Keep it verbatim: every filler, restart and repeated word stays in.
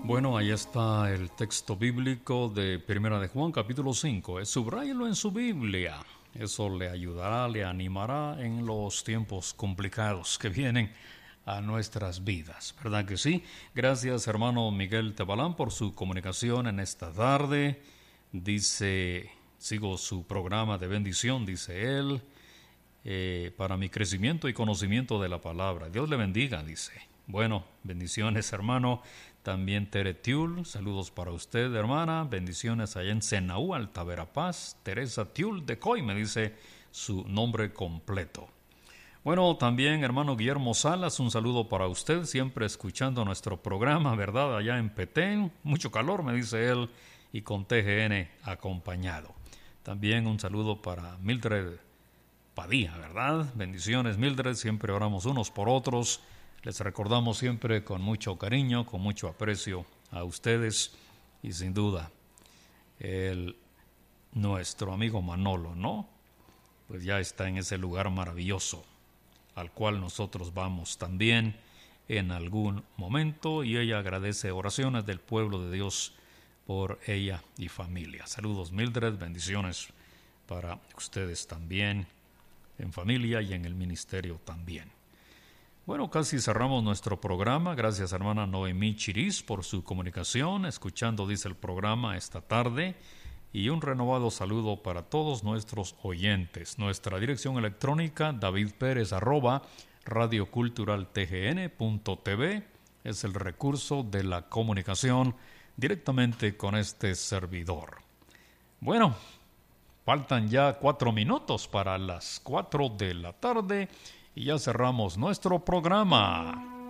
Bueno, ahí está el texto bíblico de Primera de Juan, capítulo cinco. Eh, Subráyelo en su Biblia. Eso le ayudará, le animará en los tiempos complicados que vienen a nuestras vidas. ¿Verdad que sí? Gracias, hermano Miguel Tebalán, por su comunicación en esta tarde. Dice, sigo su programa de bendición, dice él, eh, para mi crecimiento y conocimiento de la palabra. Dios le bendiga, dice. Bueno, bendiciones, hermano. También Tere Tiul, saludos para usted, hermana. Bendiciones allá en Senaú, Alta Verapaz. Teresa Tiul de Coy, me dice su nombre completo. Bueno, también, hermano Guillermo Salas, un saludo para usted, siempre escuchando nuestro programa, ¿verdad? Allá en Petén, mucho calor, me dice él, y con T G N acompañado. También un saludo para Mildred Padilla, ¿verdad? Bendiciones, Mildred, siempre oramos unos por otros. Les recordamos siempre con mucho cariño, con mucho aprecio a ustedes y sin duda el, nuestro amigo Manolo, ¿no? Pues ya está en ese lugar maravilloso al cual nosotros vamos también en algún momento y ella agradece oraciones del pueblo de Dios por ella y familia. Saludos, Mildred, bendiciones para ustedes también en familia y en el ministerio también. Bueno, casi cerramos nuestro programa. Gracias, hermana Noemí Chiriz, por su comunicación, escuchando, dice el programa, esta tarde. Y un renovado saludo para todos nuestros oyentes. Nuestra dirección electrónica, davidpérez arroba radioculturaltgn.tv, es el recurso de la comunicación directamente con este servidor. Bueno, faltan ya cuatro minutos para las cuatro de la tarde. Y ya cerramos nuestro programa.